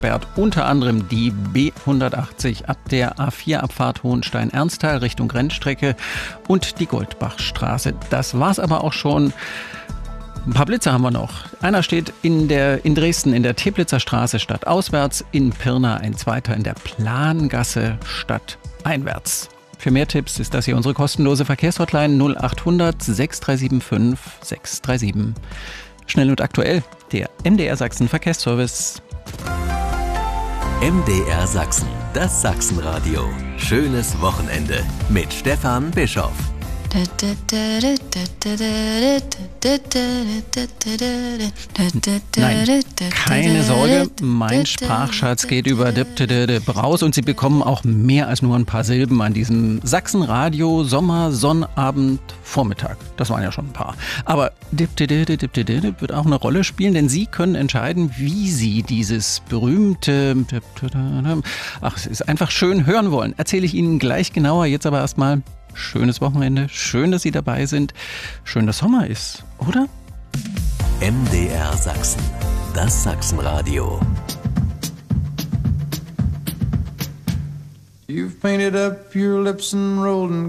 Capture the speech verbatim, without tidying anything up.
sperrt unter anderem die B hundertachtzig ab der A vier Abfahrt Hohenstein-Ernsthal Richtung Rennstrecke und die Goldbachstraße. Das war's aber auch schon. Ein paar Blitze haben wir noch. Einer steht in, der, in Dresden in der Teplitzer Straße stadtauswärts, in Pirna ein zweiter in der Plangasse stadteinwärts. Für mehr Tipps ist das hier unsere kostenlose Verkehrshotline null achthundert sechs drei sieben fünf sechs drei sieben. Schnell und aktuell, der M D R Sachsen Verkehrsservice. M D R Sachsen, das Sachsenradio. Schönes Wochenende mit Stefan Bischoff. Nein, keine Sorge, mein Sprachschatz geht über raus und Sie bekommen auch mehr als nur ein paar Silben an diesem Sachsenradio Sommer Sonnabend Vormittag. Das waren ja schon ein paar. Aber wird auch eine Rolle spielen, denn Sie können entscheiden, wie Sie dieses berühmte, ach, es ist einfach schön hören wollen. Erzähle ich Ihnen gleich genauer, jetzt aber erstmal schönes Wochenende, schön, dass Sie dabei sind, schön, dass Sommer ist, oder? M D R Sachsen, das Sachsenradio. You've painted up your lips and rolled and